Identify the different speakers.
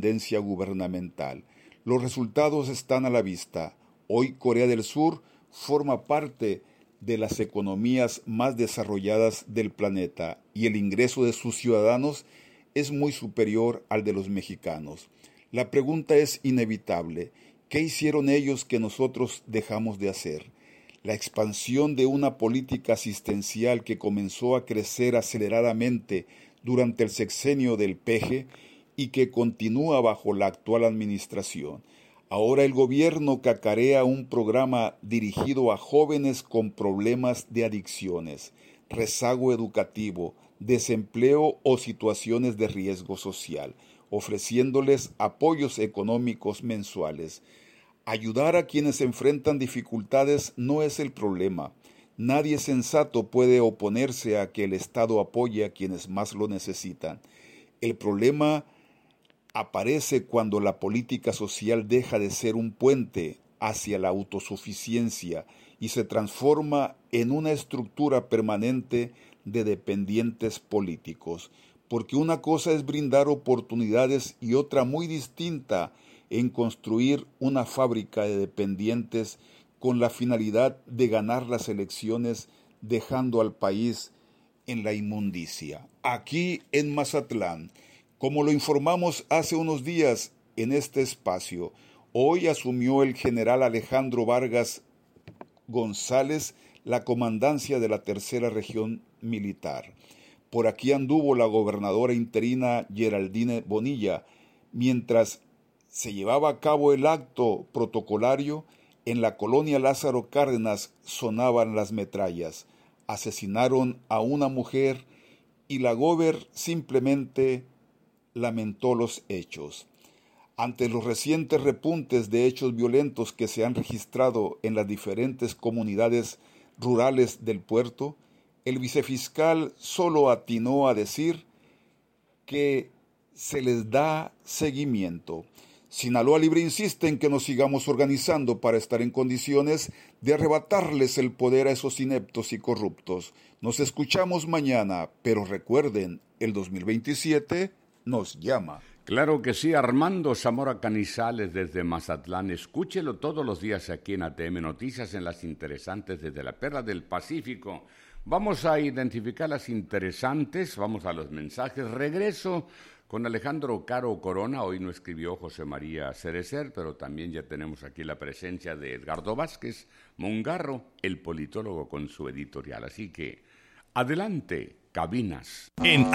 Speaker 1: dependencia gubernamental. Los resultados están a la vista. Hoy Corea del Sur forma parte de las economías más desarrolladas del planeta y el ingreso de sus ciudadanos es muy superior al de los mexicanos. La pregunta es inevitable. ¿Qué hicieron ellos que nosotros dejamos de hacer? La expansión de una política asistencial que comenzó a crecer aceleradamente durante el sexenio del PG y que continúa bajo la actual administración. Ahora el gobierno cacarea un programa dirigido a jóvenes con problemas de adicciones, rezago educativo, desempleo o situaciones de riesgo social, ofreciéndoles apoyos económicos mensuales. Ayudar a quienes enfrentan dificultades no es el problema. Nadie sensato puede oponerse a que el Estado apoye a quienes más lo necesitan. El problema aparece cuando la política social deja de ser un puente hacia la autosuficiencia y se transforma en una estructura permanente de dependientes políticos, porque una cosa es brindar oportunidades y otra muy distinta en construir una fábrica de dependientes con la finalidad de ganar las elecciones dejando al país en la inmundicia. Aquí en Mazatlán, como lo informamos hace unos días en este espacio, hoy asumió el general Alejandro Vargas González la comandancia de la Tercera Región Militar. Por aquí anduvo la gobernadora interina Geraldine Bonilla, mientras se llevaba a cabo el acto protocolario. En la colonia Lázaro Cárdenas sonaban las metrallas, asesinaron a una mujer y la gober simplemente lamentó los hechos. Ante los recientes repuntes de hechos violentos que se han registrado en las diferentes comunidades rurales del puerto, el vicefiscal solo atinó a decir que se les da seguimiento. Sinaloa Libre insiste en que nos sigamos organizando para estar en condiciones de arrebatarles el poder a esos ineptos y corruptos. Nos escuchamos mañana, pero recuerden, el 2027 nos llama.
Speaker 2: Claro que sí, Armando Zamora Canizales desde Mazatlán. Escúchelo todos los días aquí en ATM Noticias, en las interesantes desde la Perla del Pacífico. Vamos a identificar las interesantes, vamos a los mensajes. Regreso con Alejandro Caro Corona. Hoy no escribió José María Cerecer, pero también ya tenemos aquí la presencia de Edgardo Vázquez Mongarro, el politólogo, con su editorial. Así que, adelante, cabinas.